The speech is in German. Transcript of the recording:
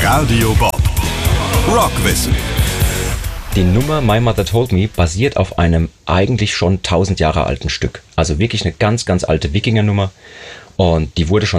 Radio Bob. Rockwissen. Die Nummer My Mother Told Me basiert auf einem eigentlich schon 1000 Jahre alten Stück. Also wirklich eine ganz, ganz alte Wikinger-Nummer. Und die wurde schon